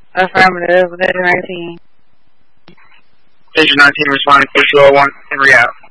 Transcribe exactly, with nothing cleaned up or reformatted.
Affirmative. Vision nineteen. Vision nineteen responding to two oh one and re-out.